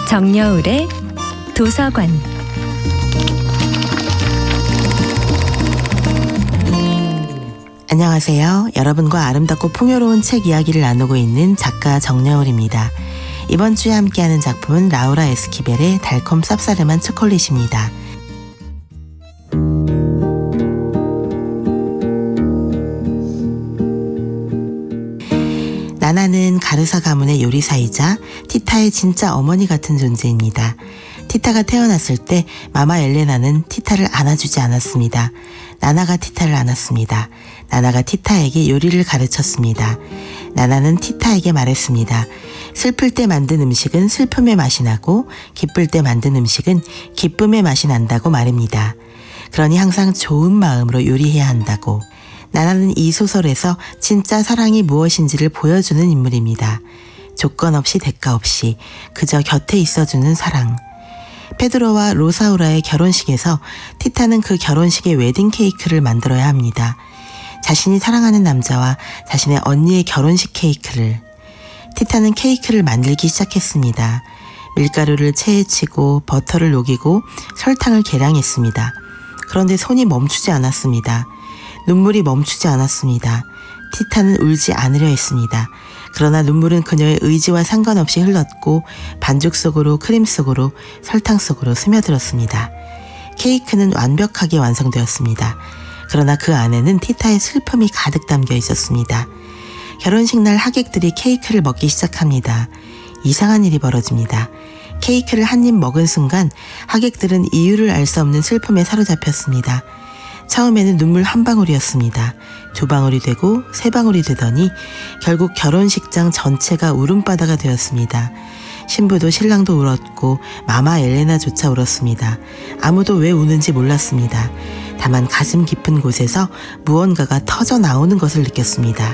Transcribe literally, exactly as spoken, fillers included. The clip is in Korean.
정여울의 도서관. 안녕하세요. 여러분과 아름답고 풍요로운 책 이야기를 나누고 있는 작가 정여울입니다. 이번 주에 함께하는 작품은 라우라 에스키벨의 달콤 쌉싸름한 초콜릿입니다. 나나는 가르사 가문의 요리사이자 티타의 진짜 어머니 같은 존재입니다. 티타가 태어났을 때 마마 엘레나는 티타를 안아주지 않았습니다. 나나가 티타를 안았습니다. 나나가 티타에게 요리를 가르쳤습니다. 나나는 티타에게 말했습니다. 슬플 때 만든 음식은 슬픔의 맛이 나고 기쁠 때 만든 음식은 기쁨의 맛이 난다고 말입니다. 그러니 항상 좋은 마음으로 요리해야 한다고. 나나는 이 소설에서 진짜 사랑이 무엇인지를 보여주는 인물입니다. 조건 없이 대가 없이 그저 곁에 있어주는 사랑. 페드로와 로사우라의 결혼식에서 티타는 그 결혼식의 웨딩 케이크를 만들어야 합니다. 자신이 사랑하는 남자와 자신의 언니의 결혼식 케이크를. 티타는 케이크를 만들기 시작했습니다. 밀가루를 체에 치고 버터를 녹이고 설탕을 계량했습니다. 그런데 손이 멈추지 않았습니다. 눈물이 멈추지 않았습니다. 티타는 울지 않으려 했습니다. 그러나 눈물은 그녀의 의지와 상관없이 흘렀고 반죽 속으로 크림 속으로 설탕 속으로 스며들었습니다. 케이크는 완벽하게 완성되었습니다. 그러나 그 안에는 티타의 슬픔이 가득 담겨 있었습니다. 결혼식 날 하객들이 케이크를 먹기 시작합니다. 이상한 일이 벌어집니다. 케이크를 한 입 먹은 순간 하객들은 이유를 알 수 없는 슬픔에 사로잡혔습니다. 처음에는 눈물 한 방울이었습니다. 두 방울이 되고 세 방울이 되더니 결국 결혼식장 전체가 울음바다가 되었습니다. 신부도 신랑도 울었고 마마 엘레나조차 울었습니다. 아무도 왜 우는지 몰랐습니다. 다만 가슴 깊은 곳에서 무언가가 터져 나오는 것을 느꼈습니다.